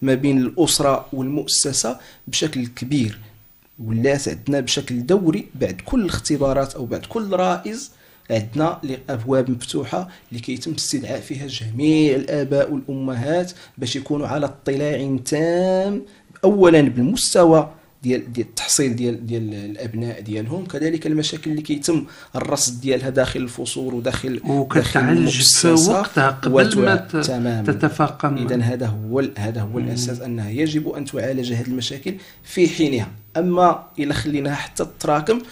ما بين الأسرة والمؤسسة بشكل كبير، ولات عندنا بشكل دوري بعد كل الاختبارات أو بعد كل رائز عندنا الأبواب مفتوحة لكي يتم استدعاء فيها جميع الآباء والأمهات باش يكونوا على اطلاع تام أولا بالمستوى ديال التحصيل ديال الابناء ديالهم، كذلك المشاكل اللي كيتم الرصد ديالها داخل الفصول وداخل وكتعالج في وقتها قبل ما تتفاقم. اذا هذا هو الاساس، انها يجب ان تعالج هذه المشاكل في حينها. اما الا خليناها حتى تتراكم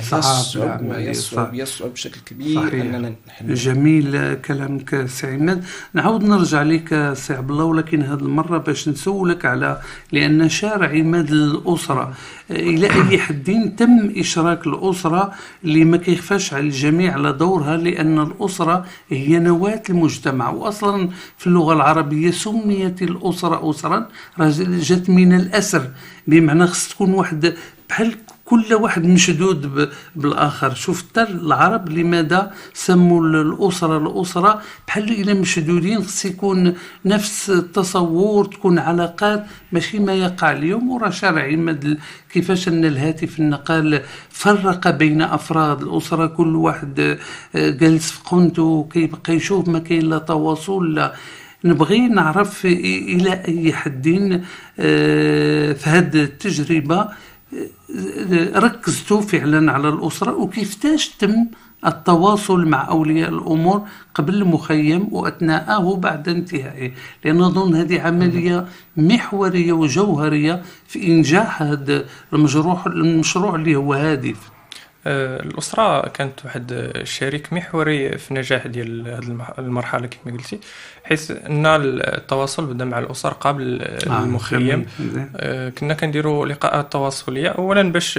يصعب بشكل كبير اننا نحل. جميل كلامك سي عماد. نعاود نرجع لك سي عبد الله، ولكن هذه المره باش نسولك على، لان شارع عماد الاسره الى اي حد تم اشراك الاسره اللي ما كيخفاش على الجميع على دورها، لان الاسره هي نواه المجتمع. واصلا في اللغه العربيه سميت الاسره اسرا جات من الاسر، بمعنى خص تكون واحد بحال كل واحد مشدود بالاخر. شفت العرب لماذا سموا الاسره بحال الى مشدودين، خص يكون نفس التصور، تكون علاقات ماشي ما يقع اليوم. وراه شارع عماد كيفاش ان الهاتف النقال فرق بين افراد الاسره، كل واحد جالس في قنته كيبقى يشوف ما كاين لا تواصل لا. نبغي نعرف الى اي حد في هذه التجربه ركزتوا فعلا على الأسرة، وكيفتاش تم التواصل مع أولياء الأمور قبل المخيم وأثناءه وبعد انتهائه، لأن أظن هذه عملية محورية وجوهرية في إنجاح هذا المشروع اللي هو هادف. الأسرة كانت واحد الشريك محوري في نجاح ديال هذه المرحلة كما قلتي، حيث أن التواصل بدا مع الأسر قبل المخيم. كنا كنديروا لقاءات تواصلية أولا باش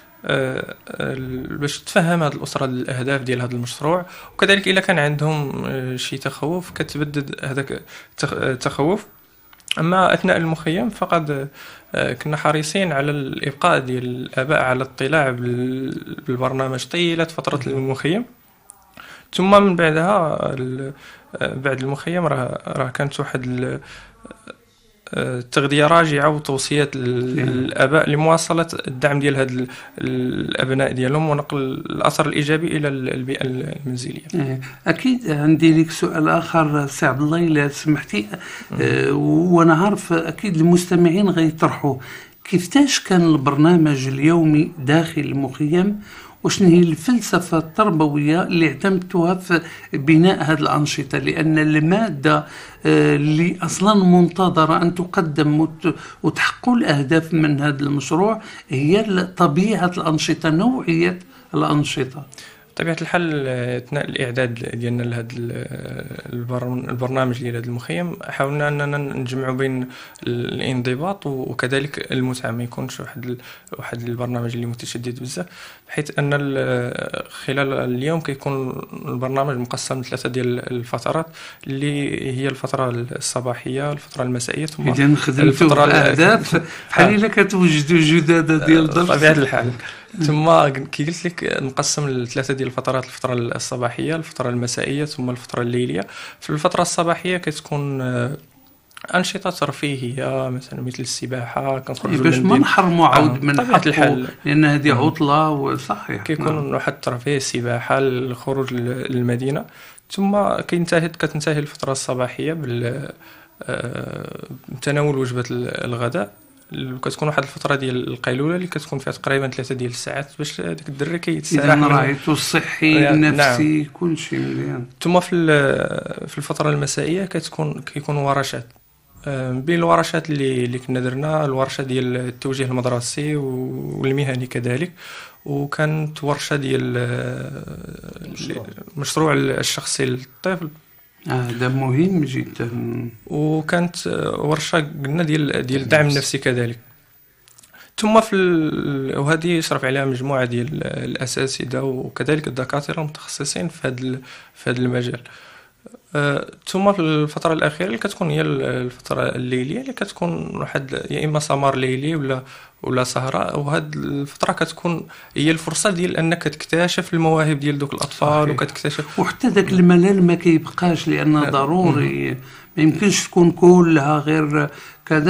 تفهم هذه الأسرة الأهداف ديال هذا المشروع، وكذلك إلا كان عندهم شي تخوف كتبدد هذاك التخوف. أما أثناء المخيم فقد كنا حريصين على الإبقاء ديال الآباء على اطلاع بالبرنامج طيلة فترة المخيم. ثم من بعدها بعد المخيم راه كانت واحد تغذية راجعة وتوصيات للآباء لمواصلة الدعم ديال هاد الأبناء ديالهم ونقل الأثر الإيجابي إلى البيئة المنزلية. أكيد عندي لك سؤال آخر سي عبد الله إذا سمحتي، وأنا عارف أكيد المستمعين غيطرحوا كيفتاش كان البرنامج اليومي داخل المخيم، وشنو هي الفلسفة التربوية اللي اعتمدتوها في بناء هذه الأنشطة، لأن المادة اللي أصلا منتظرة أن تقدم وتحقق الأهداف من هذا المشروع هي طبيعة الأنشطة، نوعية الأنشطة. بطبيعة الحال أثناء الإعداد ديالنا لهذا البرنامج ديال هذا المخيم حاولنا أننا نجمعوا بين الانضباط وكذلك المتعة، ما يكونش واحد البرنامج اللي متشدد بزاف، بحيث أن خلال اليوم كيكون البرنامج مقسم لثلاثة ديال الفترات اللي هي الفترة الصباحية، الفترة المسائية، ثم إذن خدمتوا الأهداف بحال إلا كتوجدوا جدادة ديال الضرب بطبيعة الحال. ثم كي قلت لك نقسم لثلاثة ديال الفترات، الفترة الصباحية، الفترة المسائية، ثم الفترة الليلية. في الفترة الصباحية كتكون أنشطة ترفيهية مثل السباحة، كنخرجوا باش ما نحرموا عود من طبيعة الحال، لأن هذه عطلة وصحيح كيكون واحد الترفيه، السباحة، الخروج للمدينة. ثم كتنتهي الفترة الصباحية بتناول وجبة الغداء، كتكون واحد الفتره ديال القيلوله اللي كتكون فيها تقريبا 3 ديال الساعات باش داك الدري كيتسرح. اذا رايتو الصحي النفسي نعم. كل شيء مزيان. ثم في الفتره المسائيه كيكون ورشات. بين الورشات اللي كنا درنا الورشه ديال التوجيه المدرسي والمهني كذلك، وكانت ورشه ديال المشروع الشخصي للطفل. هذا مهم جدا. وكانت ورشه قلنا ديال الدعم النفسي كذلك. ثم وهذه يشرف عليها مجموعه ديال الاساتذه وكذلك الدكاتره المتخصصين في هذا المجال. ثم في الفتره الاخيره اللي كتكون هي الفتره الليليه اللي كتكون واحد يا اما سمر ليلي ولا سهره، وهذه الفتره كتكون هي الفرصه ديال انك تكتشف المواهب ديال دوك الاطفال وكتكتشف، وحتى داك الملل ما كيبقاش، لان ضروري ما يمكنش تكون كلها غير كذا.